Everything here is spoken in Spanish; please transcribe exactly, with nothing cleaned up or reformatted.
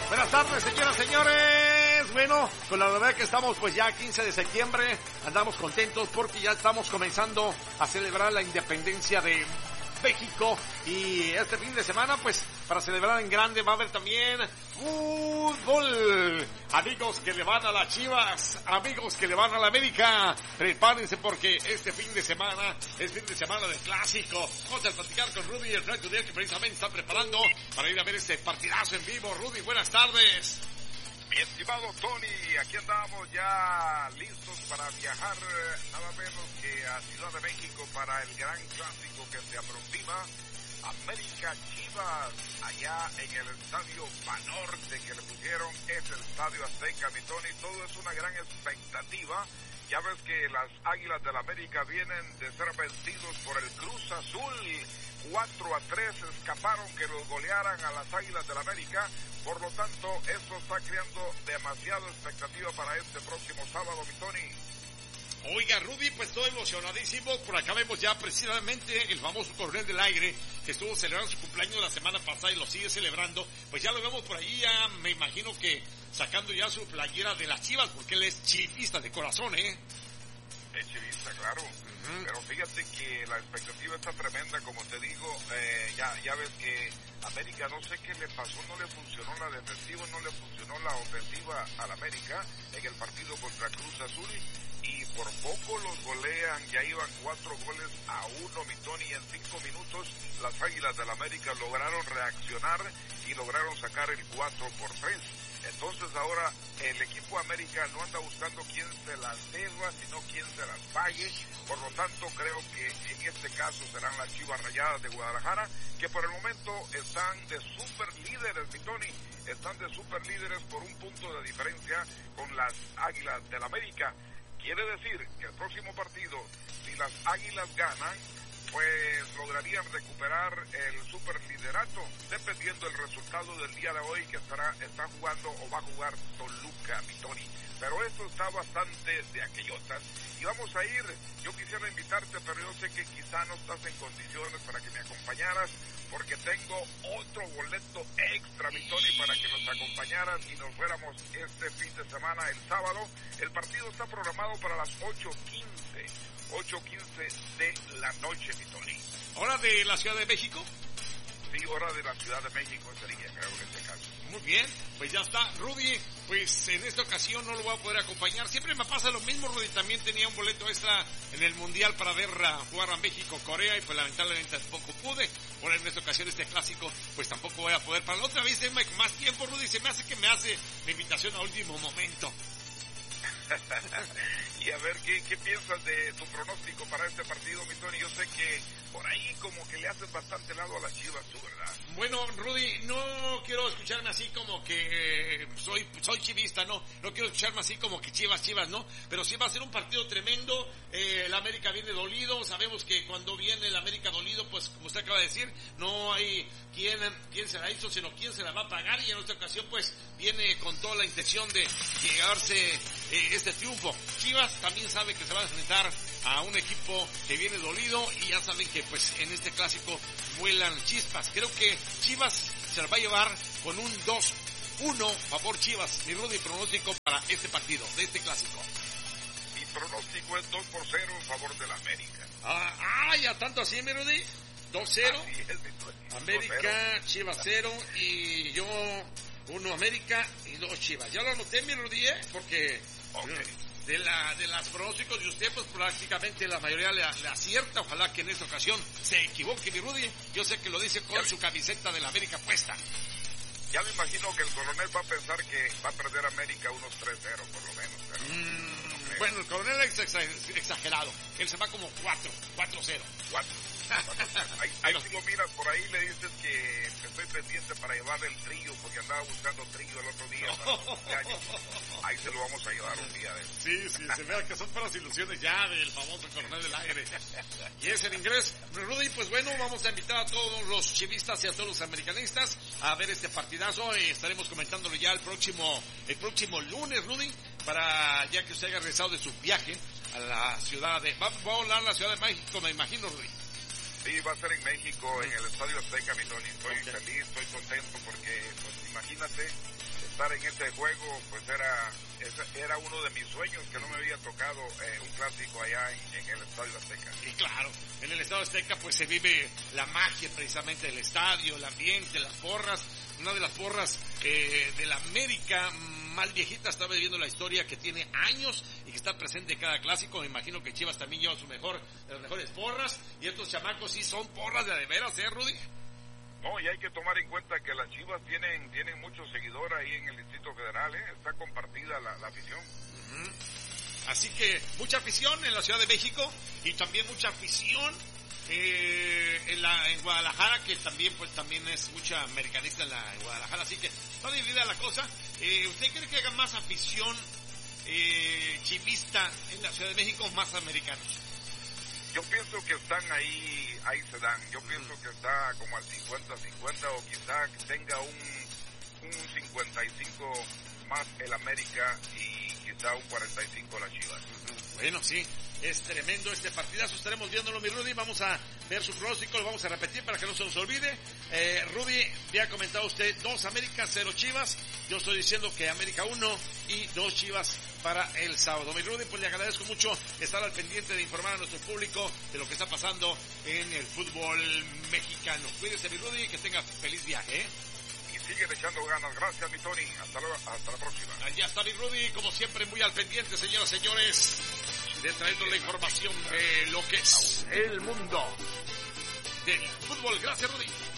Buenas tardes, señoras, señores. Bueno, con la novedad que estamos pues ya quince de septiembre, andamos contentos porque ya estamos comenzando a celebrar la independencia de México, y este fin de semana pues para celebrar en grande va a haber también fútbol. Amigos que le van a las Chivas, amigos que le van a la América, prepárense porque este fin de semana es fin de semana de clásico. Vamos a platicar con Rudy, el Red Today, que precisamente está preparando para ir a ver este partidazo en vivo. Rudy, buenas tardes. Mi estimado Tony, aquí andamos ya listos para viajar nada menos que a Ciudad de México para el gran clásico que se aproxima, América Chivas, allá en el estadio Banorte que le pusieron, es el estadio Azteca, mi Tony. Todo es una gran expectativa. Ya ves que las Águilas del América vienen de ser vencidos por el Cruz Azul. cuatro a tres escaparon que los golearan a las Águilas del América. Por lo tanto, eso está creando demasiada expectativa para este próximo sábado, mi Tony. Oiga, Rudy, pues estoy emocionadísimo. Por acá vemos ya precisamente el famoso Coronel del Aire, que estuvo celebrando su cumpleaños la semana pasada y lo sigue celebrando. Pues ya lo vemos por ahí, ya me imagino que sacando ya su playera de las Chivas, porque él es chivista de corazón, ¿eh? Es chivista, claro. Uh-huh. Pero fíjate que la expectativa está tremenda, como te digo. Eh, ya, ya ves que América, no sé qué le pasó, no le funcionó la defensiva, no le funcionó la ofensiva al América en el partido contra Cruz Azul, y por poco los golean. Ya iban cuatro goles a uno, mi Tony, y en cinco minutos las Águilas del América lograron reaccionar y lograron sacar el cuatro por tres. Entonces ahora el equipo América no anda buscando quién se las deba, sino quién se las pague. Por lo tanto, creo que en este caso serán las Chivas Rayadas de Guadalajara, que por el momento están de super líderes, mi Tony. Están de super líderes por un punto de diferencia con las Águilas del América. Quiere decir que el próximo partido, si las Águilas ganan, pues lograrían recuperar el superliderato, dependiendo del resultado del día de hoy, que estará está jugando o va a jugar Toluca, mi Tony. Pero esto está bastante de aquellotas. Y vamos a ir, yo quisiera invitarte, pero yo sé que quizá no estás en condiciones para que me acompañaras, porque tengo otro boleto extra, mi Tony, para que nos acompañaras y nos fuéramos este fin de semana, el sábado. El partido está programado para las ocho quince. ocho quince de la noche, mi Tony. ¿Hora de la Ciudad de México? Sí, hora de la Ciudad de México sería, creo, en este caso. Muy bien, pues ya está. Rudy, pues en esta ocasión no lo voy a poder acompañar. Siempre me pasa lo mismo, Rudy. También tenía un boleto extra en el Mundial para ver a jugar a México-Corea y pues lamentablemente tampoco pude. Por en esta ocasión este clásico, pues tampoco voy a poder. Para la otra vez denme más tiempo, Rudy. Se me hace que me hace la invitación a último momento. Y a ver, ¿qué, ¿qué piensas de tu pronóstico para este partido, mi Tony? Yo sé que por ahí como que le haces bastante lado a las Chivas, tú, ¿verdad? Bueno, Rudy, no quiero escucharme así como que eh, soy soy chivista, no. No quiero escucharme así como que Chivas, Chivas, no. Pero sí va a ser un partido tremendo. Eh, el América viene dolido. Sabemos que cuando viene el América dolido, pues como usted acaba de decir, no hay quien, quien se la hizo, sino quien se la va a pagar. Y en esta ocasión, pues, viene con toda la intención de llegarse eh, este triunfo. Chivas también sabe que se va a enfrentar a un equipo que viene dolido y ya saben que pues en este clásico vuelan chispas. Creo que Chivas se la va a llevar con un dos uno favor Chivas. Mi Rudy, pronóstico para este partido, de este clásico. Mi pronóstico es dos por cero en favor de la América. Ah, ah ya tanto así, mi Rudy. dos cero. América, Chivas cero y yo uno América y dos Chivas. Ya lo anoté, mi Rudy, ¿eh? Porque... Okay. De la de las pronósticos de usted, pues prácticamente la mayoría le, le acierta. Ojalá que en esta ocasión se equivoque, mi Rudy. Yo sé que lo dice con ya su camiseta de la América puesta. Ya me imagino que el coronel va a pensar que va a perder América unos tres cero, por lo menos. Pero mm, no bueno, el coronel es exagerado. Él se va como cuatro, cuatro cero. cuatro. Ahí, ahí si lo miras por ahí, le dices que estoy pendiente para llevarle el trillo, porque andaba buscando trillo el otro día para ahí se lo vamos a llevar un día de eso. Sí, sí, se vea que son para las ilusiones ya del famoso coronel del aire. Y es en inglés. Rudy, pues bueno, vamos a invitar a todos los chivistas y a todos los americanistas a ver este partidazo. Y estaremos comentándolo ya el próximo, el próximo lunes, Rudy, para ya que usted haya regresado de su viaje a la ciudad de... Va, va a volar a la Ciudad de México, me imagino, Rudy. Sí, va a ser en México, en el Estadio Azteca, mi Tony. Estoy okay. feliz, estoy contento porque, pues, imagínate, estar en ese juego, pues era era uno de mis sueños, que no me había tocado eh, un clásico allá en, en el Estadio Azteca. Y claro, en el Estadio Azteca pues se vive la magia precisamente del estadio, el ambiente, las porras, una de las porras eh, de la América más viejita, está viviendo la historia que tiene años y que está presente en cada clásico. Me imagino que Chivas también lleva su mejor, de las mejores porras, y estos chamacos sí son porras de, de veras, ¿eh, Rudy? No, y hay que tomar en cuenta que las Chivas tienen tienen muchos seguidores ahí en el Distrito Federal, ¿eh? Está compartida la, la afición. Uh-huh. Así que mucha afición en la Ciudad de México y también mucha afición eh, en la en Guadalajara, que también pues también es mucha americanista en, la, en Guadalajara, así que está dividida la cosa. Eh, ¿Usted cree que haya más afición eh, chivista en la Ciudad de México o más americanos? Yo pienso que están ahí, ahí se dan. Yo pienso que está como al cincuenta cincuenta, o quizá que tenga un, un cincuenta y cinco más el América y quizá un cuarenta y cinco la Chivas. Bueno, sí, es tremendo este partidazo, estaremos viéndolo, mi Rudy. Vamos a ver su pronóstico, lo vamos a repetir para que no se nos olvide. eh, Rudy, ya ha comentado usted dos América, cero Chivas. Yo estoy diciendo que América uno y dos Chivas para el sábado. Mi Rudy, pues le agradezco mucho estar al pendiente de informar a nuestro público de lo que está pasando en el fútbol mexicano. Cuídese, mi Rudy, que tenga feliz viaje, ¿eh? Y sigue echando ganas. Gracias, mi Tony. Hasta, luego, hasta la próxima. Allá está mi Rudy, como siempre, muy al pendiente, señoras y señores, de traernos la información de lo que es el mundo del fútbol. Gracias, Rudy.